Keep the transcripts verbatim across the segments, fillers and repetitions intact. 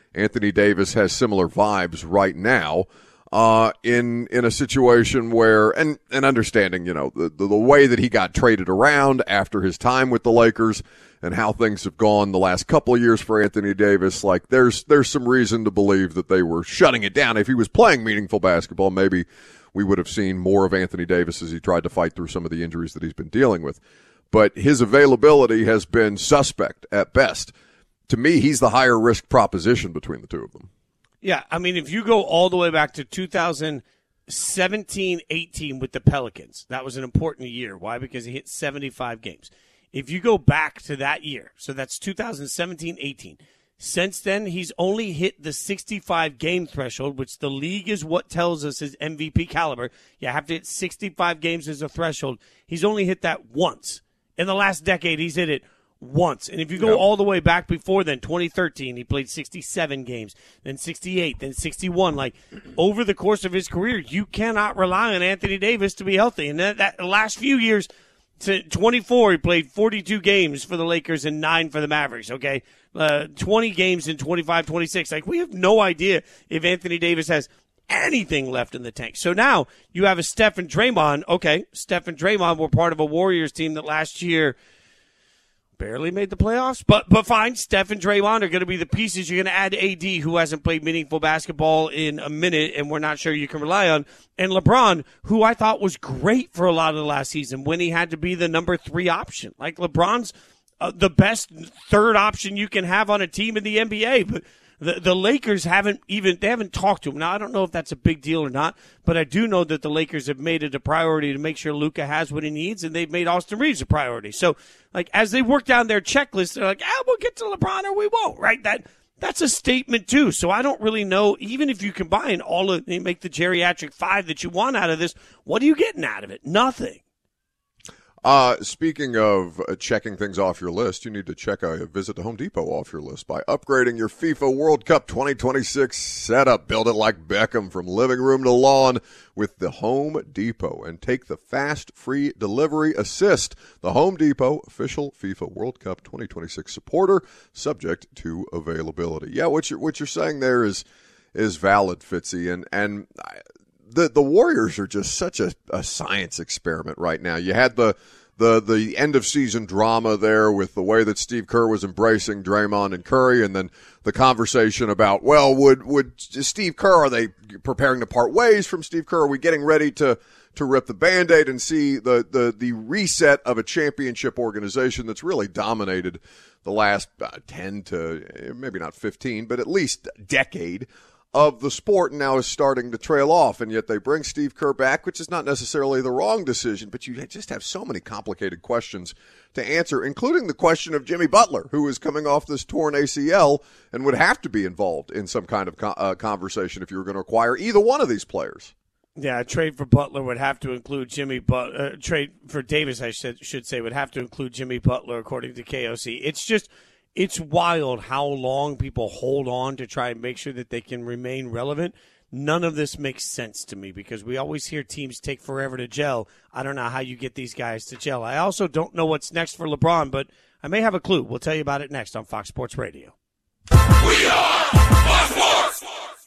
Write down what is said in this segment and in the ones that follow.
Anthony Davis has similar vibes right now. Uh, in in a situation where, and, and understanding, you know, the, the the way that he got traded around after his time with the Lakers and how things have gone the last couple of years for Anthony Davis, like there's there's some reason to believe that they were shutting it down. If he was playing meaningful basketball, maybe we would have seen more of Anthony Davis as he tried to fight through some of the injuries that he's been dealing with. But his availability has been suspect at best. To me, he's the higher risk proposition between the two of them. Yeah, I mean, if you go all the way back to two thousand seventeen eighteen with the Pelicans, that was an important year. Why? Because he hit seventy-five games. If you go back to that year, so that's two thousand seventeen eighteen, since then he's only hit the sixty-five game threshold, which the league is what tells us is M V P caliber. You have to hit sixty-five games as a threshold. He's only hit that once. In the last decade, he's hit it once. And if you go yep. all the way back before then, twenty thirteen, he played sixty-seven games, then sixty-eight, then sixty-one. Like, over the course of his career, you cannot rely on Anthony Davis to be healthy. And that, that the last few years, to twenty-four, he played forty-two games for the Lakers and nine for the Mavericks, okay? Uh, twenty games in twenty-five, twenty-six. Like, we have no idea if Anthony Davis has anything left in the tank. So now you have a Steph and Draymond. Okay, Steph and Draymond were part of a Warriors team that last year barely made the playoffs, but but fine. Steph and Draymond are going to be the pieces you're going to add A D, who hasn't played meaningful basketball in a minute, and we're not sure you can rely on. And LeBron, who I thought was great for a lot of the last season when he had to be the number three option. Like, LeBron's uh, the best third option you can have on a team in the N B A, but The the Lakers haven't even, they haven't talked to him. Now, I don't know if that's a big deal or not, but I do know that the Lakers have made it a priority to make sure Luka has what he needs, and they've made Austin Reeves a priority. So, like, as they work down their checklist, they're like, ah, we'll get to LeBron or we won't, right? That That's a statement, too. So I don't really know, even if you combine all of, they make the geriatric five that you want out of this, what are you getting out of it? Nothing. Uh, speaking of uh, checking things off your list, you need to check a visit to Home Depot off your list by upgrading your FIFA World Cup twenty twenty-six setup. Build it like Beckham from living room to lawn with the Home Depot and take the fast free delivery assist. The Home Depot official FIFA World Cup twenty twenty-six supporter, subject to availability. Yeah, what you're what you're saying there is is valid, Fitzy, and and. I, The the Warriors are just such a, a science experiment right now. You had the the the end of season drama there with the way that Steve Kerr was embracing Draymond and Curry, and then the conversation about, well, would would Steve Kerr, are they preparing to part ways from Steve Kerr? Are we getting ready to to rip the Band-Aid and see the the the reset of a championship organization that's really dominated the last uh, ten to maybe not fifteen, but at least decade of the sport, and now is starting to trail off, and yet they bring Steve Kerr back, which is not necessarily the wrong decision, but you just have so many complicated questions to answer, including the question of Jimmy Butler, who is coming off this torn A C L and would have to be involved in some kind of co- uh, conversation if you were going to acquire either one of these players. Yeah, a trade for Butler would have to include Jimmy Butler. Uh, trade for Davis, I should, should say, would have to include Jimmy Butler, according to K O C. It's just... It's wild how long people hold on to try and make sure that they can remain relevant. None of this makes sense to me because we always hear teams take forever to gel. I don't know how you get these guys to gel. I also don't know what's next for LeBron, but I may have a clue. We'll tell you about it next on Fox Sports Radio. We are Fox Sports.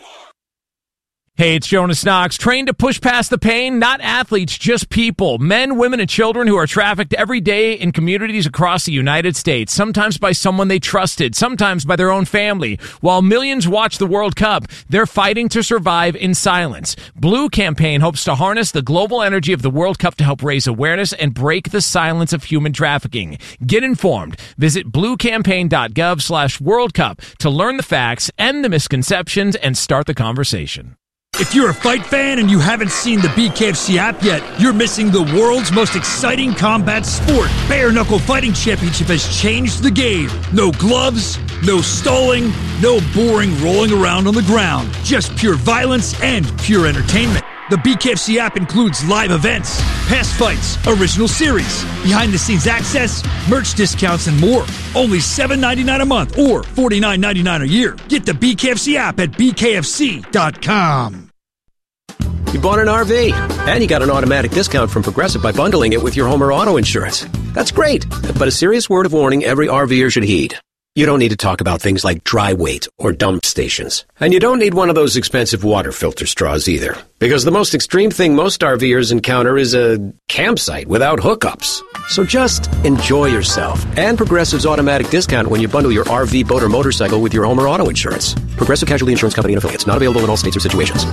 Hey, it's Jonas Knox, trained to push past the pain, not athletes, just people, men, women, and children who are trafficked every day in communities across the United States, sometimes by someone they trusted, sometimes by their own family. While millions watch the World Cup, they're fighting to survive in silence. Blue Campaign hopes to harness the global energy of the World Cup to help raise awareness and break the silence of human trafficking. Get informed. Visit bluecampaign.gov slash World Cup to learn the facts, end the misconceptions, and start the conversation. If you're a fight fan and you haven't seen the B K F C app yet, you're missing the world's most exciting combat sport. Bare Knuckle Fighting Championship has changed the game. No gloves, no stalling, no boring rolling around on the ground. Just pure violence and pure entertainment. The B K F C app includes live events, past fights, original series, behind-the-scenes access, merch discounts, and more. Only seven dollars and ninety-nine cents a month or forty-nine dollars and ninety-nine cents a year. Get the B K F C app at B K F C dot com. You bought an R V, and you got an automatic discount from Progressive by bundling it with your home or auto insurance. That's great, but a serious word of warning every RVer should heed. You don't need to talk about things like dry weight or dump stations. And you don't need one of those expensive water filter straws either. Because the most extreme thing most RVers encounter is a campsite without hookups. So just enjoy yourself. And Progressive's automatic discount when you bundle your R V, boat, or motorcycle with your home or auto insurance. Progressive Casualty Insurance Company and affiliates. Not available in all states or situations.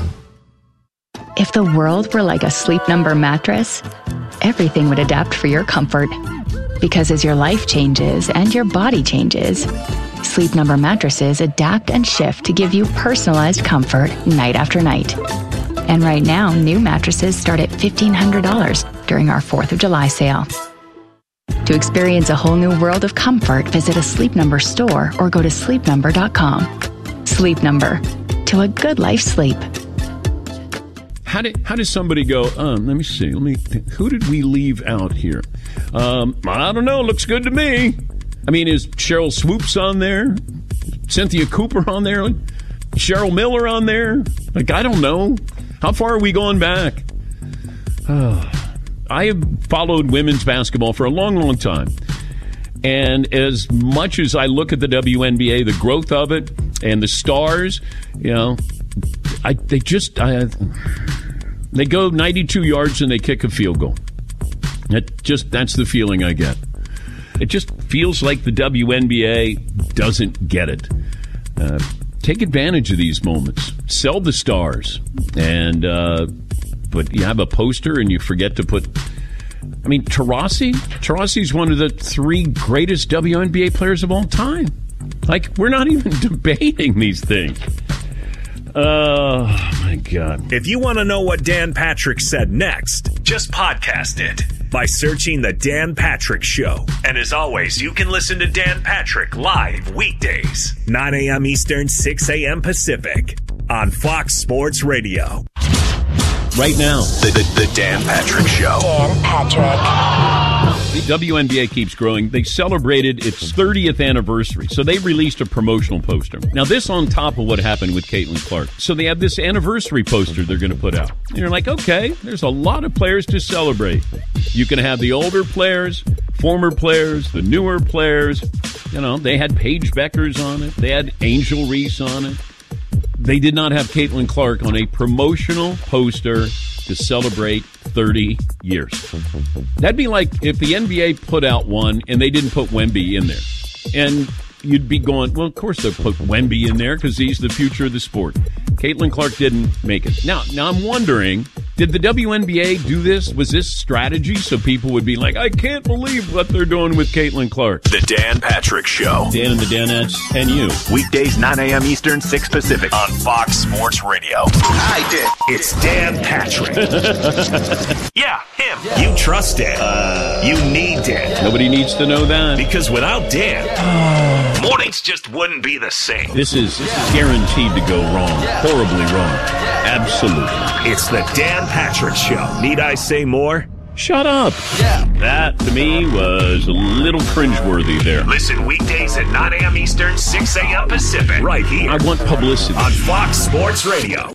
If the world were like a Sleep Number mattress, everything would adapt for your comfort. Because as your life changes and your body changes, Sleep Number mattresses adapt and shift to give you personalized comfort night after night. And right now, new mattresses start at fifteen hundred dollars during our fourth of July sale. To experience a whole new world of comfort, visit a Sleep Number store or go to sleep number dot com. Sleep Number. To a good life sleep. How did how does somebody go, um, let me see, let me who did we leave out here? Um, I don't know, looks good to me. I mean, is Cheryl Swoops on there? Cynthia Cooper on there? Cheryl Miller on there? Like, I don't know. How far are we going back? Uh, I have followed women's basketball for a long, long time. And as much as I look at the W N B A, the growth of it, and the stars, you know, I they just I, they go ninety-two yards and they kick a field goal. That just that's the feeling I get. It just feels like the W N B A doesn't get it. Uh, take advantage of these moments. Sell the stars, and uh, but you have a poster and you forget to put. I mean, Taurasi. Taurasi's one of the three greatest W N B A players of all time. Like, we're not even debating these things. Oh, my God. If you want to know what Dan Patrick said next, just podcast it by searching The Dan Patrick Show. And as always, you can listen to Dan Patrick live weekdays, nine a.m. Eastern, six a.m. Pacific, on Fox Sports Radio. Right now, The, the, the Dan Patrick Show. Dan Patrick. The W N B A keeps growing. They celebrated its thirtieth anniversary, so they released a promotional poster. Now, this on top of what happened with Caitlin Clark. So they have this anniversary poster they're going to put out. And you're like, okay, there's a lot of players to celebrate. You can have the older players, former players, the newer players. You know, they had Paige Beckers on it. They had Angel Reese on it. They did not have Caitlin Clark on a promotional poster to celebrate thirty years. That'd be like if the N B A put out one and they didn't put Wemby in there. And you'd be going, well, of course they'll put Wemby in there because he's the future of the sport. Caitlin Clark didn't make it. Now, now I'm wondering, did the W N B A do this? Was this strategy so people would be like, I can't believe what they're doing with Caitlin Clark? The Dan Patrick Show. Dan and the Danettes and you. Weekdays, nine a.m. Eastern, six Pacific, on Fox Sports Radio. I did. It's Dan Patrick. Yeah, him. You trust Dan. Uh, you need Dan. Nobody needs to know that. Because without Dan, mornings just wouldn't be the same. This is guaranteed to go wrong. Horribly wrong. Absolutely. It's the Dan Patrick Show. Need I say more? Shut up. Yeah. That, to me, was a little cringeworthy there. Listen weekdays at nine a.m. Eastern, six a.m. Pacific. Right here. I want publicity. On Fox Sports Radio.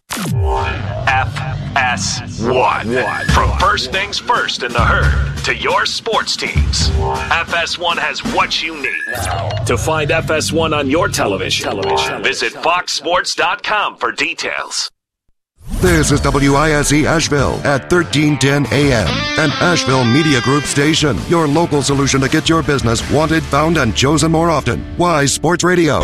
F S one. From first things first in the herd to your sports teams. F S one has what you need. To find F S one on your television, television. visit fox sports dot com for details. This is W I S E Asheville at thirteen ten A M, an Asheville Media Group station. Your local solution to get your business wanted, found, and chosen more often. Wise Sports Radio.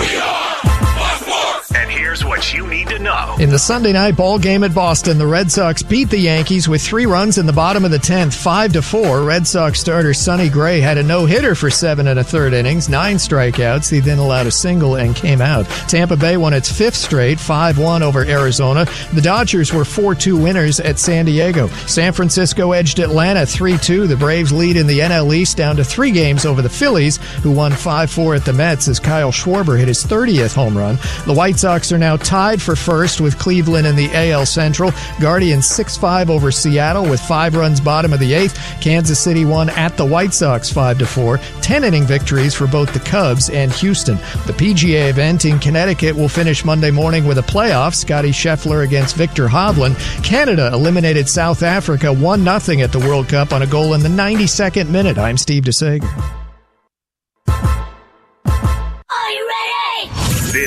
And here's what you need to know. In the Sunday night ball game at Boston, the Red Sox beat the Yankees with three runs in the bottom of the tenth, five to four. Red Sox starter Sonny Gray had a no-hitter for seven and a third innings, nine strikeouts. He then allowed a single and came out. Tampa Bay won its fifth straight, five one over Arizona. The Dodgers were four two winners at San Diego. San Francisco edged Atlanta three two. The Braves lead in the N L East down to three games over the Phillies, who won five four at the Mets as Kyle Schwarber hit his thirtieth home run. The White Sox are now tied for first with Cleveland in the A L Central. Guardians six five over Seattle with five runs bottom of the eighth. Kansas City won at the White Sox five to four. ten-inning victories for both the Cubs and Houston. The P G A event in Connecticut will finish Monday morning with a playoff. Scotty Scheffler against Victor Hovland. Canada eliminated South Africa one nothing at the World Cup on a goal in the ninety-second minute. I'm Steve DeSager. Are you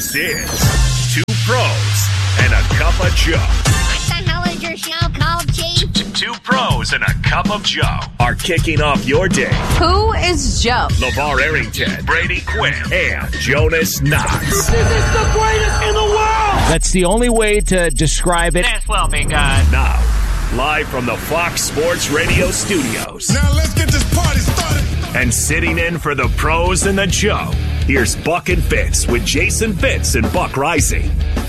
This is Two Pros and a Cup of Joe. What the hell is your show called, Chief? Two Pros and a Cup of Joe are kicking off your day. Who is Joe? LeVar Arrington, Brady Quinn, and Jonas Knox. This is the greatest in the world! That's the only way to describe it. This will be good. Now, live from the Fox Sports Radio studios. Now let's get this party started. And sitting in for the Pros and the Joe, here's Buck and Fitz with Jason Fitz and Buck Rising.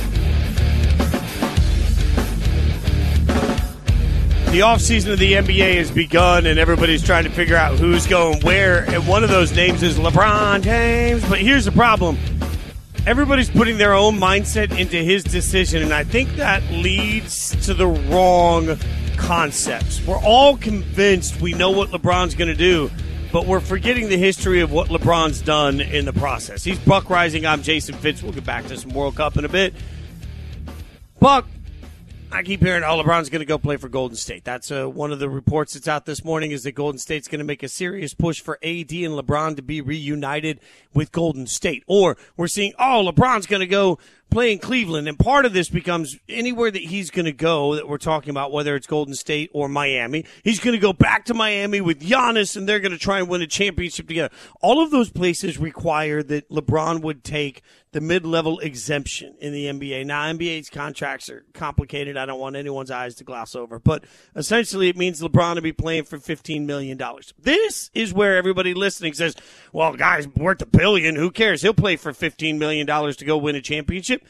The offseason of the N B A has begun, and everybody's trying to figure out who's going where. And one of those names is LeBron James. But here's the problem. Everybody's putting their own mindset into his decision, and I think that leads to the wrong concepts. We're all convinced we know what LeBron's going to do, but we're forgetting the history of what LeBron's done in the process. He's Buck Rising. I'm Jason Fitz. We'll get back to some World Cup in a bit. Buck, I keep hearing, oh, LeBron's going to go play for Golden State. That's uh, one of the reports that's out this morning is that Golden State's going to make a serious push for A D and LeBron to be reunited with Golden State. Or we're seeing, oh, LeBron's going to go play in Cleveland. And part of this becomes anywhere that he's going to go that we're talking about, whether it's Golden State or Miami, he's going to go back to Miami with Giannis, and they're going to try and win a championship together. All of those places require that LeBron would take the mid-level exemption in the N B A. Now, N B A's contracts are complicated. I don't want anyone's eyes to gloss over. But essentially, it means LeBron to be playing for fifteen million dollars. This is where everybody listening says, well, guy's worth a billion. Who cares? He'll play for fifteen million dollars to go win a championship.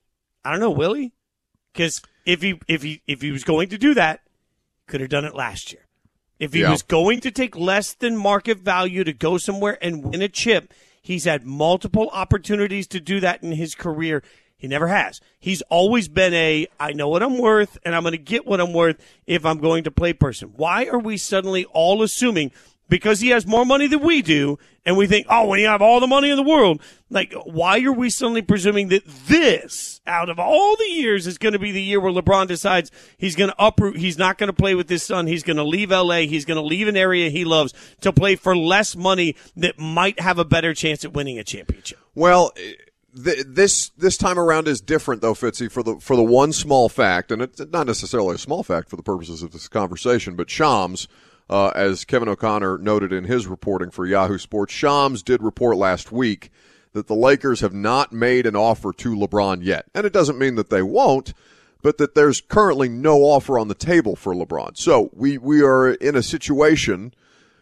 I don't know, will he? Because if he, if, he, if he was going to do that, could have done it last year. If he yeah. was going to take less than market value to go somewhere and win a chip, he's had multiple opportunities to do that in his career. He never has. He's always been a, I know what I'm worth, and I'm going to get what I'm worth if I'm going to play person. Why are we suddenly all assuming, because he has more money than we do, and we think, oh, when you have all the money in the world, like, why are we suddenly presuming that this, out of all the years, is going to be the year where LeBron decides he's going to uproot, he's not going to play with his son, he's going to leave L A, he's going to leave an area he loves to play for less money that might have a better chance at winning a championship? Well, th- this this time around is different, though, Fitzy, for the for the one small fact, and it's not necessarily a small fact for the purposes of this conversation, but Shams, uh, as Kevin O'Connor noted in his reporting for Yahoo Sports, Shams did report last week that the Lakers have not made an offer to LeBron yet. And it doesn't mean that they won't, but that there's currently no offer on the table for LeBron. So we, we are in a situation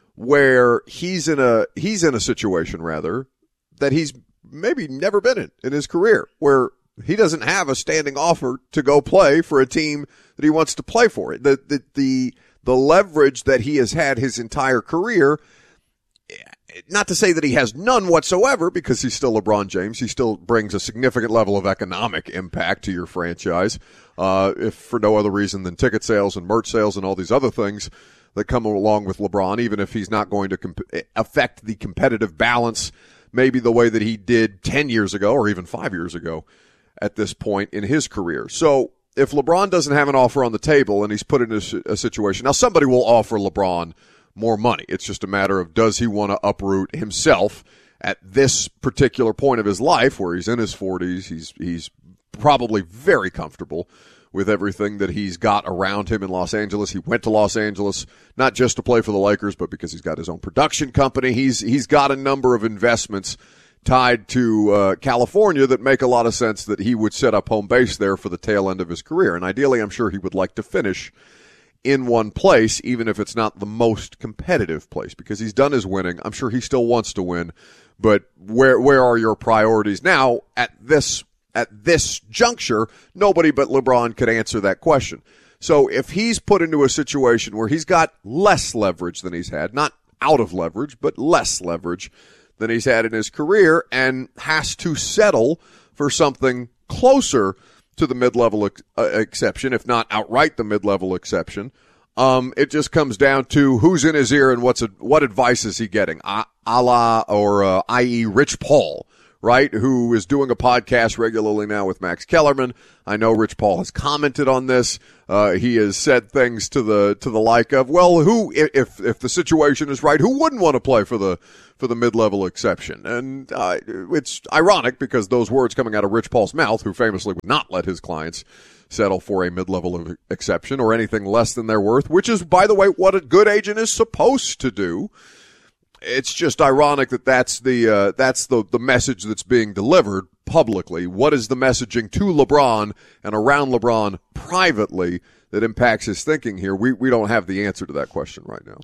where he's in a he's in a situation rather that he's maybe never been in in his career, where he doesn't have a standing offer to go play for a team that he wants to play for. The the the, the leverage that he has had his entire career, not to say that he has none whatsoever, because he's still LeBron James. He still brings a significant level of economic impact to your franchise, uh, if for no other reason than ticket sales and merch sales and all these other things that come along with LeBron, even if he's not going to comp- affect the competitive balance maybe the way that he did ten years ago or even five years ago at this point in his career. So if LeBron doesn't have an offer on the table and he's put in a, a situation, now somebody will offer LeBron more money. It's just a matter of, does he want to uproot himself at this particular point of his life where he's in his forties. He's he's probably very comfortable with everything that he's got around him in Los Angeles. He went to Los Angeles not just to play for the Lakers, but because he's got his own production company. He's he's got a number of investments tied to uh, California that make a lot of sense that he would set up home base there for the tail end of his career. And ideally, I'm sure he would like to finish in one place, even if it's not the most competitive place, because he's done his winning. I'm sure he still wants to win, but where where are your priorities now at this at this juncture? Nobody but LeBron could answer that question. So if he's put into a situation where he's got less leverage than he's had, not out of leverage, but less leverage than he's had in his career, and has to settle for something closer to the mid-level ex- uh, exception, if not outright the mid-level exception, um, it just comes down to who's in his ear and what's a, what advice is he getting, a, a la or uh, that is. Rich Paul, right, who is doing a podcast regularly now with Max Kellerman. I know Rich Paul has commented on this. Uh, he has said things to the to the like of, well, who if if the situation is right, who wouldn't want to play for the for the mid-level exception? And uh, it's ironic because those words coming out of Rich Paul's mouth, who famously would not let his clients settle for a mid-level exception or anything less than their worth, which is, by the way, what a good agent is supposed to do. It's just ironic that that's the uh, that's the the message that's being delivered publicly. What is the messaging to LeBron and around LeBron privately that impacts his thinking here? We we don't have the answer to that question right now.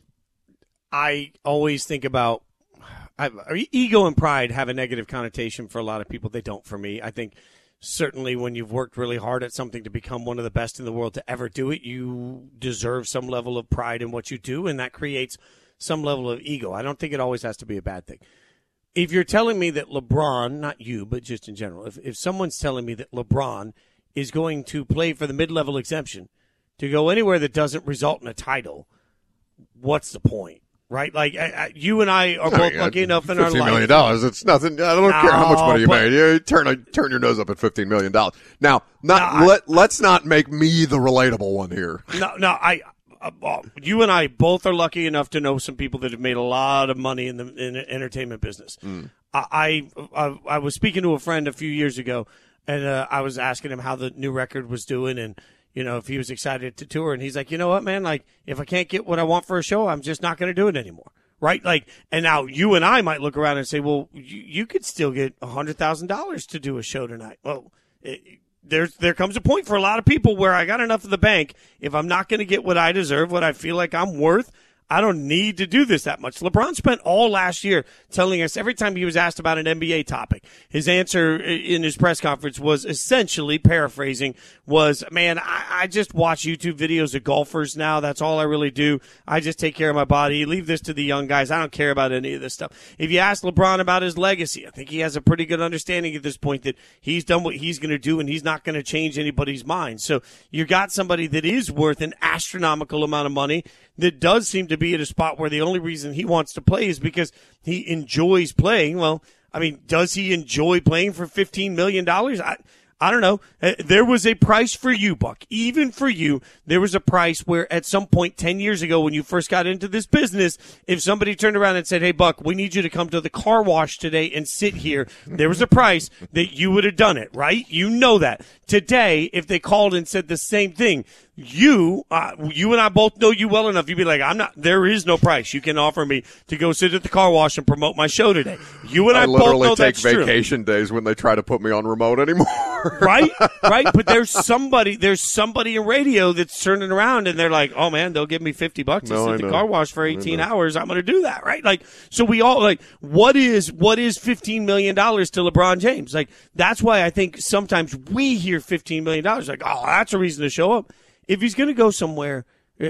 I always think about I, ego and pride have a negative connotation for a lot of people. They don't for me. I think certainly when you've worked really hard at something to become one of the best in the world to ever do it, you deserve some level of pride in what you do, and that creates some level of ego. I don't think it always has to be a bad thing. If you're telling me that LeBron, not you, but just in general, if, if someone's telling me that LeBron is going to play for the mid-level exemption to go anywhere that doesn't result in a title, what's the point? Right? Like, I, I, you and I are both yeah, lucky enough in our life. fifteen million dollars, it's nothing. I don't no, care how much money you but, made. You turn, turn your nose up at fifteen million dollars. Now, not, no, let, I, let's not make me the relatable one here. No, no, I... Uh, you and I both are lucky enough to know some people that have made a lot of money in the in the entertainment business. Mm. I, I I was speaking to a friend a few years ago, and uh, I was asking him how the new record was doing, and you know if he was excited to tour. And he's like, you know what, man? Like, if I can't get what I want for a show, I'm just not going to do it anymore, right? Like, and now you and I might look around and say, well, you, you could still get a hundred thousand dollars to do a show tonight. Well. It, There's, there comes a point for a lot of people where I got enough in the bank. If I'm not going to get what I deserve, what I feel like I'm worth, I don't need to do this that much. LeBron spent all last year telling us every time he was asked about an N B A topic, his answer in his press conference was essentially, paraphrasing, was, man, I, I just watch YouTube videos of golfers now. That's all I really do. I just take care of my body. Leave this to the young guys. I don't care about any of this stuff. If you ask LeBron about his legacy, I think he has a pretty good understanding at this point that he's done what he's going to do and he's not going to change anybody's mind. So you got somebody that is worth an astronomical amount of money that does seem to be at a spot where the only reason he wants to play is because he enjoys playing. Well, I mean, does he enjoy playing for fifteen million dollars? I, I don't know. There was a price for you, Buck. Even for you, there was a price where at some point ten years ago when you first got into this business, if somebody turned around and said, hey, Buck, we need you to come to the car wash today and sit here, there was a price that you would have done it, right? You know that. Today, if they called and said the same thing, you, uh, you and I both know you well enough. You'd be like, I'm not, there is no price you can offer me to go sit at the car wash and promote my show today. You and I, I both know literally take that's vacation true. days when they try to put me on remote anymore. Right? Right? But there's somebody, there's somebody in radio that's turning around and they're like, oh man, they'll give me fifty bucks to no, sit I at the know. car wash for eighteen hours. I'm going to do that. Right? Like, so we all like, what is, what is fifteen million dollars to LeBron James? Like, that's why I think sometimes we hear fifteen million dollars like, oh, that's a reason to show up. If he's going to go somewhere,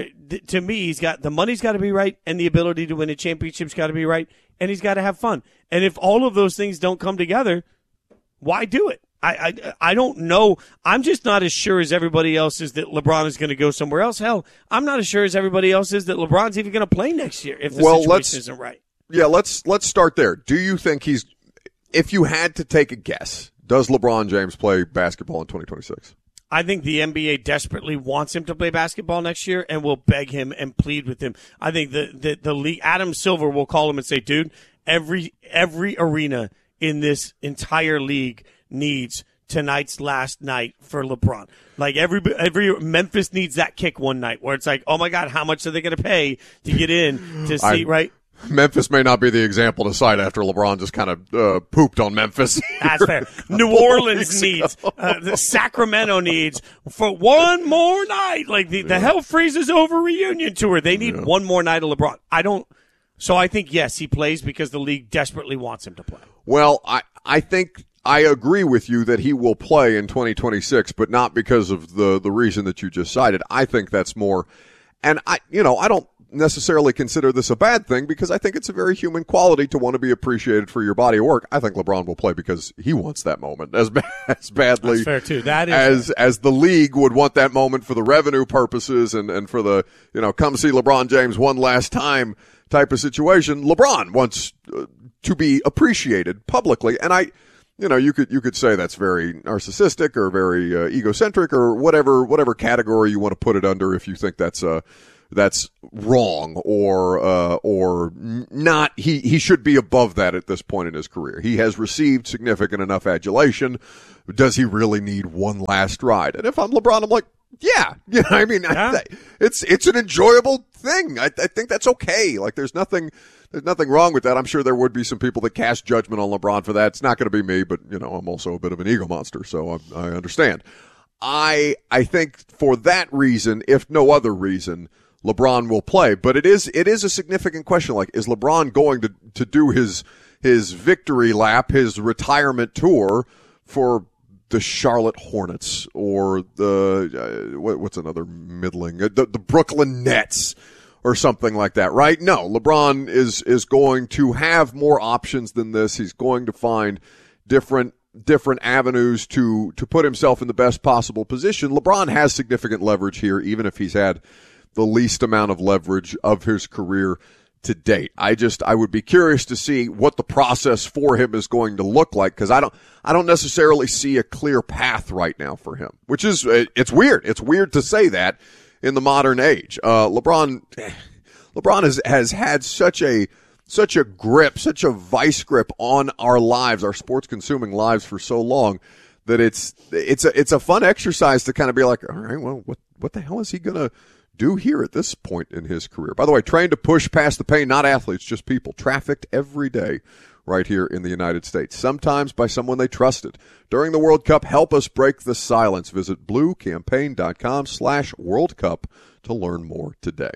to me, he's got the money's got to be right, and the ability to win a championship's got to be right, and he's got to have fun. And if all of those things don't come together, why do it? I, I I don't know. I'm just not as sure as everybody else is that LeBron is going to go somewhere else. Hell, I'm not as sure as everybody else is that LeBron's even going to play next year if the well, situation let's, isn't right. Yeah, let's let's start there. Do you think he's? If you had to take a guess, does LeBron James play basketball in twenty twenty-six? I think the N B A desperately wants him to play basketball next year and will beg him and plead with him. I think the, the, the league, Adam Silver will call him and say, dude, every, every arena in this entire league needs tonight's last night for LeBron. Like every, every, Memphis needs that kick one night where it's like, oh my God, how much are they going to pay to get in to see, I, right? Memphis may not be the example to cite after LeBron just kind of uh, pooped on Memphis. That's fair. New Orleans needs, uh, the Sacramento needs for one more night. Like the, yeah. the Hell Freezes Over reunion tour. They need yeah. one more night of LeBron. I don't. So I think, yes, he plays because the league desperately wants him to play. Well, I, I think I agree with you that he will play in twenty twenty-six, but not because of the, the reason that you just cited. I think that's more, and I, you know, I don't necessarily consider this a bad thing because I think it's a very human quality to want to be appreciated for your body of work. I think LeBron will play because he wants that moment as, as badly That's fair too. That is as fair. as the league would want that moment for the revenue purposes and, and for the, you know, come see LeBron James one last time type of situation. LeBron wants uh, to be appreciated publicly, and I you know, you could you could say that's very narcissistic or very uh, egocentric or whatever whatever category you want to put it under. If you think that's uh that's wrong or uh, or not, he he should be above that at this point in his career. He has received significant enough adulation. Does he really need one last ride? And if I'm LeBron, I'm like, yeah, yeah. I mean, yeah. I, it's it's an enjoyable thing. I, I think that's okay. Like, there's nothing. There's nothing wrong with that. I'm sure there would be some people that cast judgment on LeBron for that. It's not going to be me, but, you know, I'm also a bit of an ego monster, so I, I understand. I I think for that reason, if no other reason, LeBron will play. But it is it is a significant question. Like, is LeBron going to, to do his his victory lap, his retirement tour for the Charlotte Hornets or the uh, what, what's another middling the, the Brooklyn Nets? Or something like that, right? No, LeBron is is going to have more options than this. He's going to find different different avenues to to put himself in the best possible position. LeBron has significant leverage here, even if he's had the least amount of leverage of his career to date. I just I would be curious to see what the process for him is going to look like, because I don't I don't necessarily see a clear path right now for him, which is it's weird. It's weird to say that in the modern age. Uh, LeBron, LeBron has, has had such a, such a grip, such a vice grip on our lives, our sports consuming lives for so long that it's, it's a, it's a fun exercise to kind of be like, all right, well, what, what the hell is he going to do here at this point in his career? By the way, trained to push past the pain, not athletes, just people trafficked every day right here in the United States, sometimes by someone they trusted. During the World Cup, help us break the silence. Visit bluecampaign.com slash World Cup to learn more today.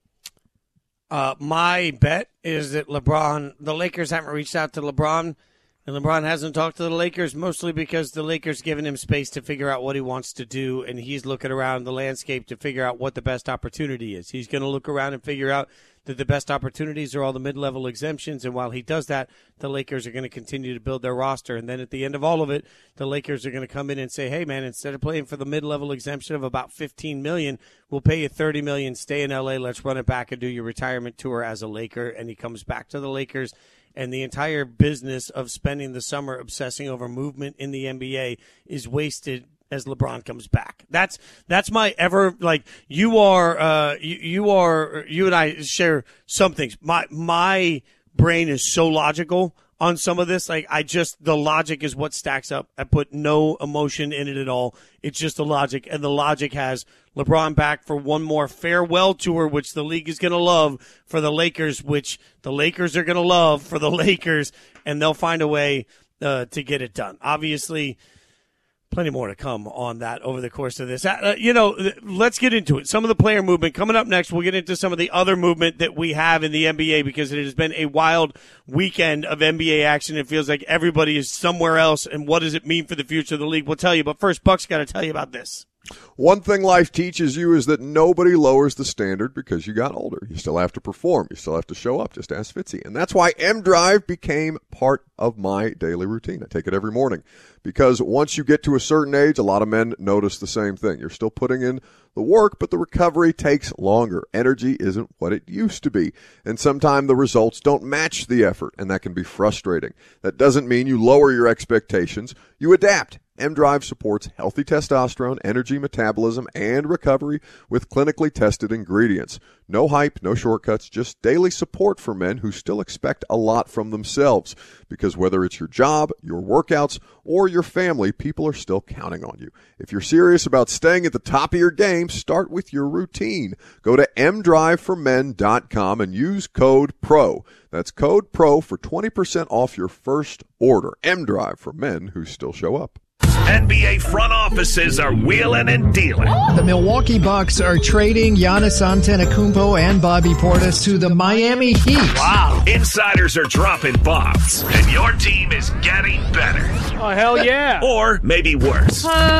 Uh, my bet is that LeBron, the Lakers haven't reached out to LeBron, and LeBron hasn't talked to the Lakers, mostly because the Lakers given him space to figure out what he wants to do, and he's looking around the landscape to figure out what the best opportunity is. He's going to look around and figure out that the best opportunities are all the mid-level exemptions, and while he does that, the Lakers are going to continue to build their roster. And then at the end of all of it, the Lakers are going to come in and say, hey, man, instead of playing for the mid-level exemption of about fifteen million dollars, we'll pay you thirty million dollars, stay in L A, let's run it back and do your retirement tour as a Laker. And he comes back to the Lakers, and the entire business of spending the summer obsessing over movement in the N B A is wasted as LeBron comes back. That's that's my ever like you are uh you, you are you and I share some things. My my brain is so logical on some of this. Like I just the logic is what stacks up. I put no emotion in it at all. It's just the logic, and the logic has LeBron back for one more farewell tour, which the league is going to love for the Lakers, which the Lakers are going to love for the Lakers, and they'll find a way uh, to get it done. Obviously, plenty more to come on that over the course of this. Uh, you know, let's get into it. Some of the player movement coming up next. We'll get into some of the other movement that we have in the N B A, because it has been a wild weekend of N B A action. It feels like everybody is somewhere else, and what does it mean for the future of the league? We'll tell you. But first, Buck's got to tell you about this. One thing life teaches you is that nobody lowers the standard because you got older. You still have to perform. You still have to show up. Just ask Fitzy. And that's why M-Drive became part of my daily routine. I take it every morning because once you get to a certain age, a lot of men notice the same thing. You're still putting in the work, but the recovery takes longer. Energy isn't what it used to be. And sometimes the results don't match the effort, and that can be frustrating. That doesn't mean you lower your expectations. You adapt. M-Drive supports healthy testosterone, energy metabolism, and recovery with clinically tested ingredients. No hype, no shortcuts, just daily support for men who still expect a lot from themselves. Because whether it's your job, your workouts, or your family, people are still counting on you. If you're serious about staying at the top of your game, start with your routine. Go to m drive for men dot com and use code PRO. That's code PRO for twenty percent off your first order. M-Drive for men who still show up. N B A front offices are wheeling and dealing. The Milwaukee Bucks are trading Giannis Antetokounmpo and Bobby Portis to the Miami Heat. Wow. Insiders are dropping bombs, and your team is getting better. Oh, hell yeah. Or maybe worse.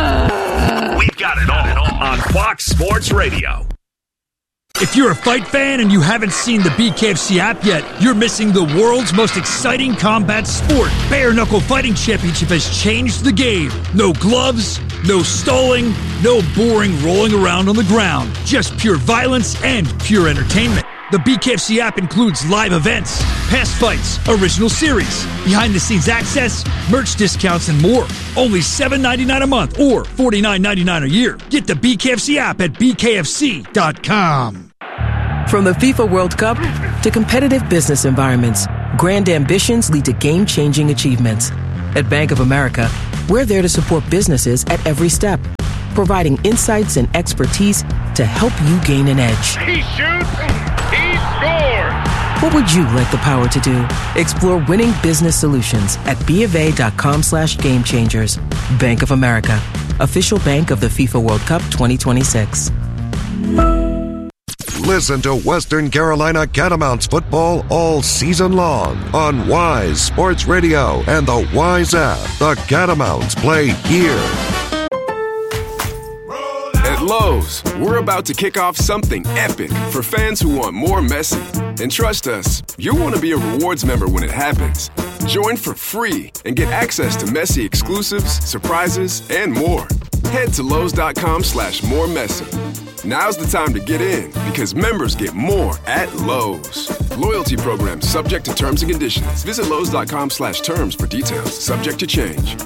We've got it all on Fox Sports Radio. If you're a fight fan and you haven't seen the B K F C app yet, you're missing the world's most exciting combat sport. Bare Knuckle Fighting Championship has changed the game. No gloves, no stalling, no boring rolling around on the ground. Just pure violence and pure entertainment. The B K F C app includes live events, past fights, original series, behind-the-scenes access, merch discounts, and more. Only seven dollars and ninety-nine cents a month or forty-nine dollars and ninety-nine cents a year. Get the B K F C app at B K F C dot com. From the FIFA World Cup to competitive business environments, grand ambitions lead to game-changing achievements. At Bank of America, we're there to support businesses at every step, providing insights and expertise to help you gain an edge. He shoots, he scores! What would you like the power to do? Explore winning business solutions at BofA.com slash game changers. Bank of America, official bank of the FIFA World Cup twenty twenty-six. Listen to Western Carolina Catamounts football all season long on Wise Sports Radio and the Wise app. The Catamounts play here. At Lowe's, we're about to kick off something epic for fans who want more Messi. And trust us, you'll want to be a rewards member when it happens. Join for free and get access to Messi exclusives, surprises, and more. Head to Lowe's.com slash more Messi. Now's the time to get in because members get more at Lowe's. Loyalty program subject to terms and conditions. Visit Lowe's.com slash terms for details. Subject to change.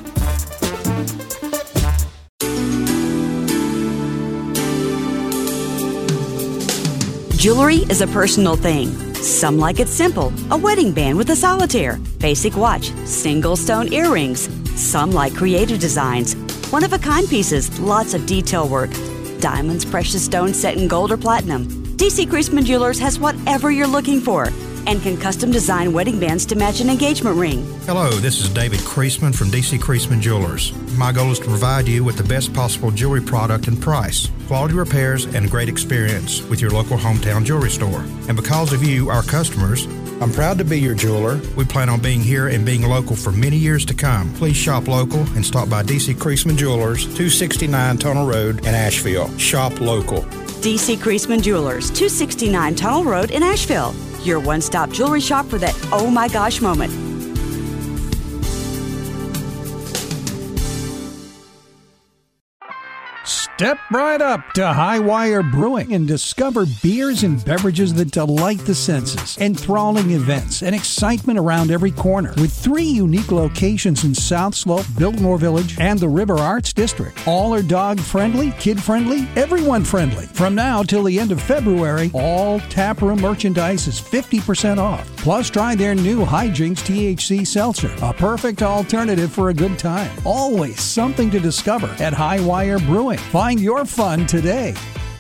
Jewelry is a personal thing. Some like it simple, a wedding band with a solitaire, basic watch, single stone earrings. Some like creative designs, one-of-a-kind pieces, lots of detail work. Diamonds, precious stones set in gold or platinum. D C Creasman Jewelers has whatever you're looking for and can custom design wedding bands to match an engagement ring. Hello, this is David Creasman from D C Creasman Jewelers. My goal is to provide you with the best possible jewelry product and price, quality repairs, and a great experience with your local hometown jewelry store. And because of you, our customers, I'm proud to be your jeweler. We plan on being here and being local for many years to come. Please shop local and stop by D C Creasman Jewelers, two sixty-nine Tunnel Road in Asheville. Shop local. D C Creasman Jewelers, two sixty-nine Tunnel Road in Asheville. Your one-stop jewelry shop for that oh my gosh moment. Step right up to Highwire Brewing and discover beers and beverages that delight the senses, enthralling events, and excitement around every corner. With three unique locations in South Slope, Biltmore Village, and the River Arts District. All are dog-friendly, kid-friendly, everyone-friendly. From now till the end of February, all taproom merchandise is fifty percent off. Plus, try their new Hijinks T H C Seltzer, a perfect alternative for a good time. Always something to discover at Highwire Brewing. Find your fun today.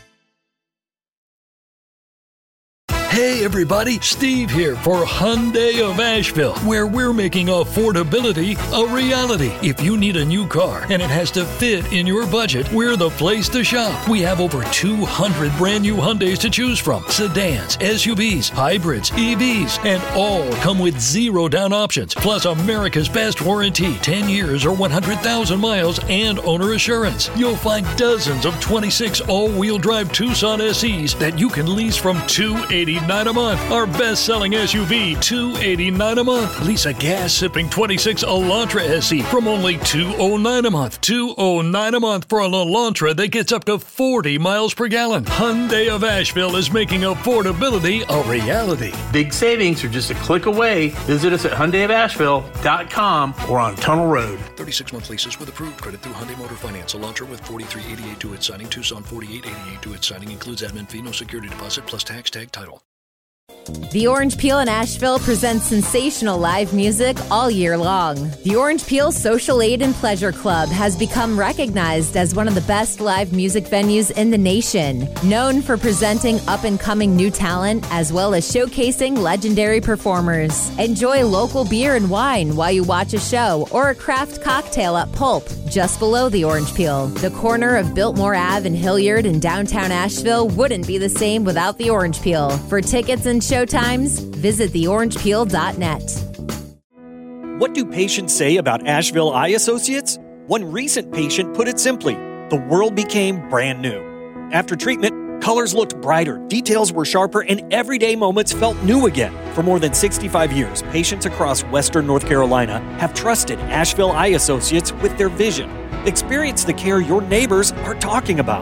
Hey everybody, Steve here for Hyundai of Asheville, where we're making affordability a reality. If you need a new car and it has to fit in your budget, we're the place to shop. We have over two hundred brand new Hyundais to choose from. Sedans, S U Vs, hybrids, E Vs, and all come with zero down options. Plus America's best warranty, ten years or one hundred thousand miles and owner assurance. You'll find dozens of twenty-six all-wheel drive Tucson S Es that you can lease from two hundred eighty dollars a month. Our best-selling S U V, two hundred eighty-nine dollars a month. Lease a gas-sipping twenty-six Elantra S E from only two hundred nine dollars a month. two hundred nine dollars a month for an Elantra that gets up to forty miles per gallon. Hyundai of Asheville is making affordability a reality. Big savings are just a click away. Visit us at Hyundai of Asheville dot com or on Tunnel Road. thirty-six month leases with approved credit through Hyundai Motor Finance. Elantra with forty-three eighty-eight due at signing. Tucson forty-eight eighty-eight due at signing. Includes admin fee, no security deposit, plus tax tag title. The Orange Peel in Asheville presents sensational live music all year long. The Orange Peel Social Aid and Pleasure Club has become recognized as one of the best live music venues in the nation, known for presenting up-and-coming new talent as well as showcasing legendary performers. Enjoy local beer and wine while you watch a show or a craft cocktail at Pulp, just below the Orange Peel. The corner of Biltmore Avenue and Hilliard in downtown Asheville wouldn't be the same without the Orange Peel. For tickets and showtimes, visit the orange peel dot net. What do patients say about Asheville Eye Associates? One recent patient put it simply, the world became brand new. After treatment, colors looked brighter, details were sharper, and everyday moments felt new again. For more than sixty-five years, patients across Western North Carolina have trusted Asheville Eye Associates with their vision. Experience the care your neighbors are talking about.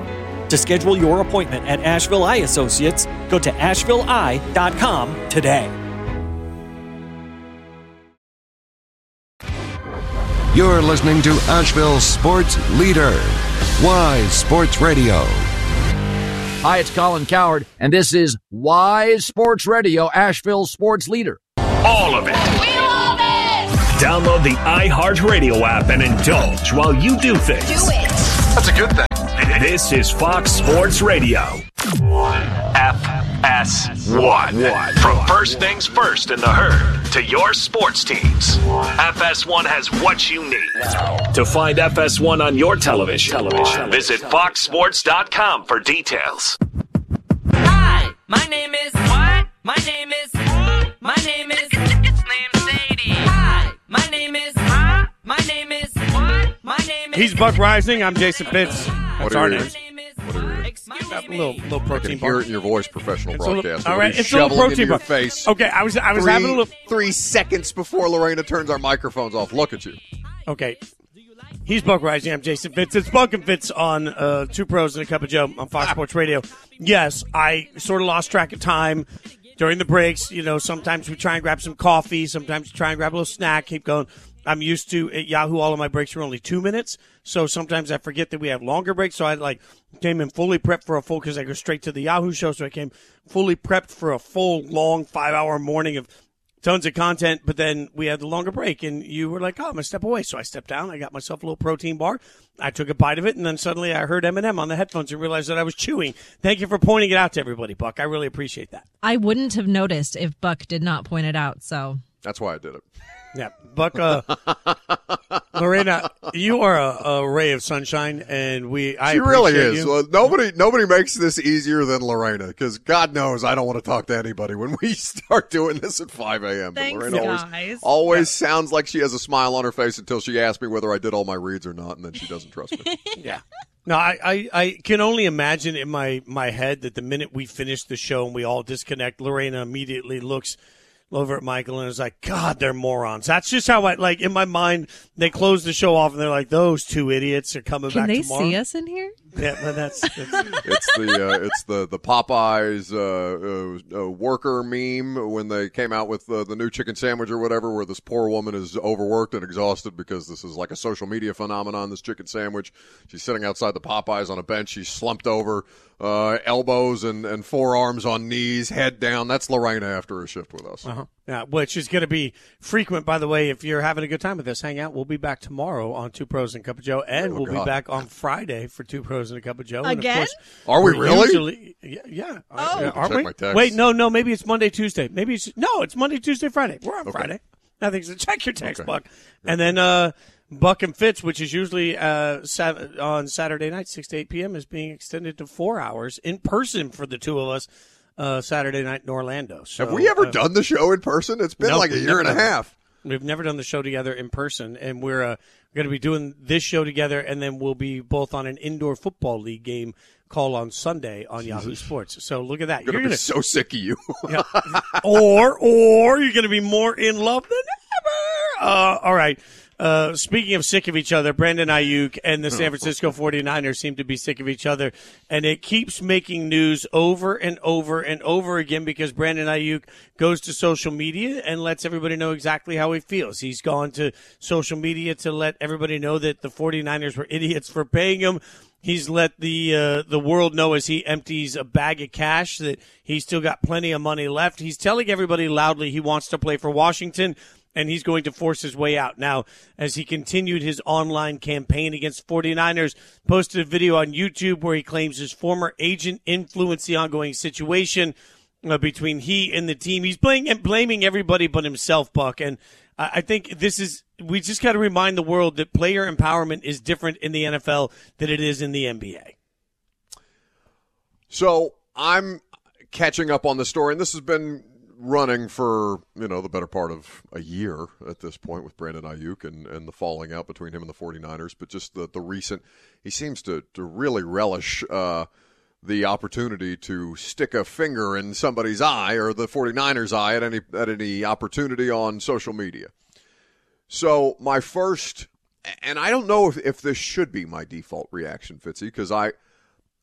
To schedule your appointment at Asheville Eye Associates, go to asheville eye dot com today. You're listening to Asheville Sports Leader, Wise Sports Radio. Hi, it's Colin Cowherd, and this is Wise Sports Radio, Asheville Sports Leader. All of it. We love it! Download the iHeartRadio app and indulge while you do things. Do it. That's a good thing. This is Fox Sports Radio. F S one. From first things first in the herd to your sports teams. F S one has what you need. To find F S one on your television, television. visit fox sports dot com for details. Hi, my name is what? My name is my name is it's named Sadie. Hi, my name is huh? My name is what? My name is He's Buck Rising. I'm Jason Pitts. That's our name. What are you A little, little I protein can hear bar. it in your voice, professional It's a little- broadcaster. all right, He's it's a little shoveling protein into your bar. face. Okay, I was I was three, having a little three seconds before Lorena turns our microphones off. Look at you. Okay. He's Buck Rising. I'm Jason Fitz. It's Buck and Fitz on uh, Two Pros and a Cup of Joe on Fox Sports Radio. Yes, I sort of lost track of time during the breaks. You know, sometimes we try and grab some coffee. Sometimes we try and grab a little snack. Keep going. I'm used to at Yahoo. All of my breaks are only two minutes, so sometimes I forget that we have longer breaks. So I like came in fully prepped for a full because I go straight to the Yahoo show. So I came fully prepped for a full, long five-hour morning of tons of content. But then we had the longer break, and you were like, "Oh, I'm gonna step away." So I stepped down. I got myself a little protein bar. I took a bite of it, and then suddenly I heard Eminem on the headphones and realized that I was chewing. Thank you for pointing it out to everybody, Buck. I really appreciate that. I wouldn't have noticed if Buck did not point it out. So That's why I did it. Yeah, Buck, uh, Lorena, you are a, a ray of sunshine, and we. I She really appreciate is. you. Well, nobody, nobody makes this easier than Lorena because God knows I don't want to talk to anybody when we start doing this at five a.m. But Thanks, Lorena always, guys. always sounds like she has a smile on her face until she asks me whether I did all my reads or not, and then she doesn't trust me. Yeah. No, I, I, I can only imagine in my, my head that the minute we finish the show and we all disconnect, Lorena immediately looks over at Michael and is like, God, they're morons. That's just how I, like, in my mind, they close the show off and they're like, those two idiots are coming Can back they tomorrow. see us in here? Yeah, but that's, that's It's the uh, it's the the Popeyes uh, uh, uh, worker meme when they came out with uh, the new chicken sandwich or whatever, where this poor woman is overworked and exhausted because this is like a social media phenomenon. This chicken sandwich. She's sitting outside the Popeyes on a bench. She's slumped over, uh, elbows and, and forearms on knees, head down. That's Lorena after a shift with us. Uh-huh. Yeah, which is going to be frequent, by the way. If you're having a good time with us, hang out. We'll be back tomorrow on Two Pros and a Cup of Joe, and Oh, we'll God. be back on Friday for Two Pros and a Cup of Joe. And of Again? course, Are we we're really? Usually, yeah, yeah. Oh. Uh, aren't Check we? my text. Wait, no, no. Maybe it's Monday, Tuesday. Maybe it's no. It's Monday, Tuesday, Friday. We're on Okay. Friday. Nothing. So check your text, Okay. Buck, and then uh, Buck and Fitz, which is usually uh, sat- on Saturday night, six to eight p.m., is being extended to four hours in person for the two of us. Uh, Saturday night in Orlando. So, Have we ever uh, done the show in person? It's been no, like a we've year never and a done- half. We've never done the show together in person, and we're uh, going to be doing this show together, and then we'll be both on an indoor football league game call on Sunday on Yahoo Sports. So look at that. I'm gonna You're be gonna, so sick of you. yeah. or or you're going to be more in love than ever. Uh, all right. Uh, speaking of sick of each other, Brandon Ayuk and the San Francisco forty-niners seem to be sick of each other, and it keeps making news over and over and over again because Brandon Ayuk goes to social media and lets everybody know exactly how he feels. He's gone to social media to let everybody know that the forty-niners were idiots for paying him. He's let the uh, the world know as he empties a bag of cash that he's still got plenty of money left. He's telling everybody loudly he wants to play for Washington, and he's going to force his way out. Now, as he continued his online campaign against forty-niners, posted a video on YouTube where he claims his former agent influenced the ongoing situation uh, between he and the team. He's blaming, blaming everybody but himself, Buck, and I, I think this is – we just got to remind the world that player empowerment is different in the N F L than it is in the N B A. So I'm catching up on the story, and this has been running for, you know, the better part of a year at this point with Brandon Ayuk and, and the falling out between him and the forty-niners. But just the, the recent, he seems to, to really relish uh, the opportunity to stick a finger in somebody's eye or the forty-niners' eye at any at any opportunity on social media. So my first, and I don't know if, if this should be my default reaction, Fitzy, because I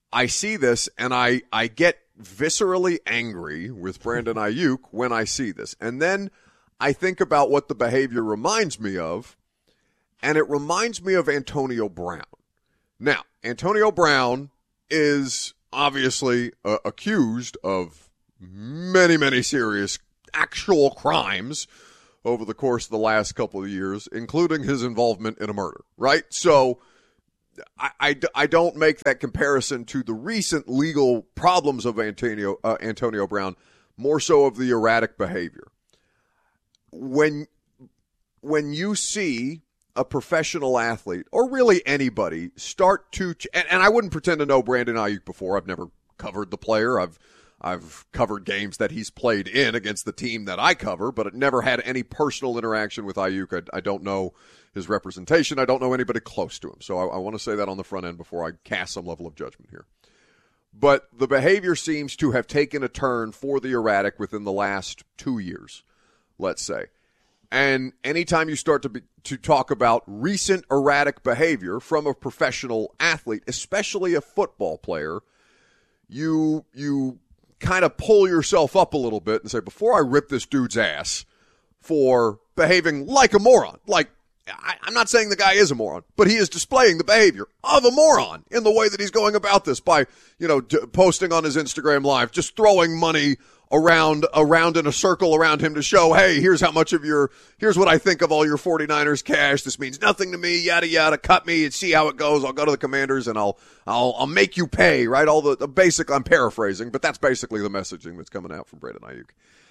I see this and I, I get viscerally angry with Brandon Ayuk when I see this. And then I think about what the behavior reminds me of, and it reminds me of Antonio Brown. Now, Antonio Brown is obviously uh, accused of many, many serious actual crimes over the course of the last couple of years, including his involvement in a murder, right? So I, I, I don't make that comparison to the recent legal problems of Antonio, uh, Antonio Brown, more so of the erratic behavior. When, when you see a professional athlete, or really anybody, start to ch- – and, and I wouldn't pretend to know Brandon Ayuk before. I've never covered the player. I've I've covered games that he's played in against the team that I cover, but never had any personal interaction with Ayuk. I, I don't know his representation. I don't know anybody close to him. So I, I want to say that on the front end before I cast some level of judgment here. But the behavior seems to have taken a turn for the erratic within the last two years, let's say. And anytime you start to be, to talk about recent erratic behavior from a professional athlete, especially a football player, you you kind of pull yourself up a little bit and say, before I rip this dude's ass for behaving like a moron, like I, I'm not saying the guy is a moron, but he is displaying the behavior of a moron in the way that he's going about this by, you know, d- posting on his Instagram Live, just throwing money around around in a circle around him to show, hey, here's how much of your, here's what I think of all your 49ers cash. This means nothing to me, yada, yada, cut me and see how it goes. I'll go to the Commanders and I'll, I'll, I'll make you pay, right? All the, the basic, I'm paraphrasing, but that's basically the messaging that's coming out from Brandon Ayuk.